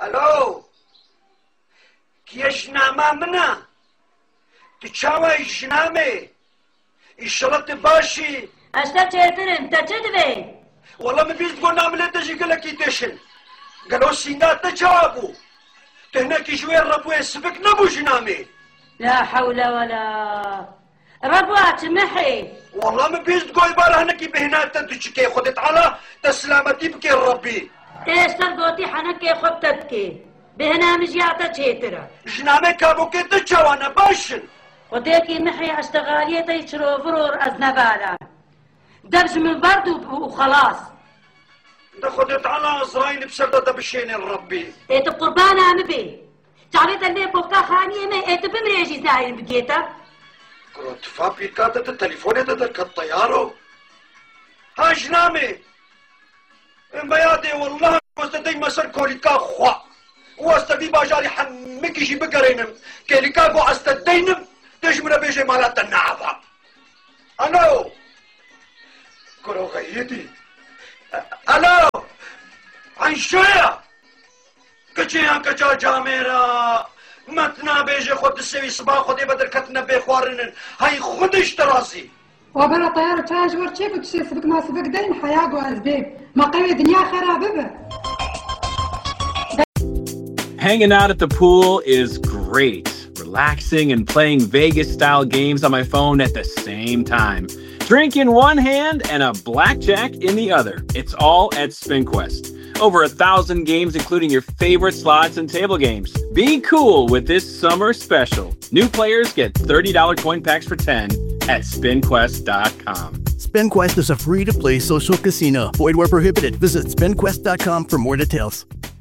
الو كيشنامه منه تشاوي جنامي الشلط باشي اشتا چهترن تا چه دوی؟ والله من بيز تقول نعمل تجي قال لك يتشن قالوا سينات تجابو تهناك شوية ربوي سبك نبو جنامي لا حول ولا ربوات محي والله من بيز تقول بارا هناكي بهنات تدشكي خدت على تسلامتي بكي ربي تيستر قوتي حنكي خبتتكي بهنا مجياتا چهترا جنامي كابو كي تجاوانا باشن وديكي محي اشتغالية يشرو فرور أزنبالا دبج من برد وخلاص ده خدت على أزراين بسردة بشين ربي ايت قربان عمبي تعريت اللي بوكا خانية ما ايت بمريجي زاين بقيتا كروت فابي كاتت التليفون ده كالطيارو ها جنامي بيادي والله واستدي مسر كوليكا خوا واستدي باجاري حمكي جي بقرينم كوليكا قو استدينم تجمنا بيجي مالات النعفة الو كرو غيتي الو عن شوية كجيان كجا جاميرا متنا بيجي خود السوي صباح خودي بدر كتنا بيخوارنن هاي خودش تراسي وبلا طيارة تاج ورتشيك وتشي سبك ما سبك دين حياة وأزبيب ما قوي دنيا خرابة. Hanging out at the pool is great. Relaxing and playing Vegas-style games on my phone at the same time. Drink in one hand and a blackjack in the other. It's all at SpinQuest. Over 1,000 games, including your favorite slots and table games. Be cool with this summer special. New players get $30 coin packs for 10 at SpinQuest.com. SpinQuest is a free-to-play social casino. Void where prohibited. Visit SpinQuest.com for more details.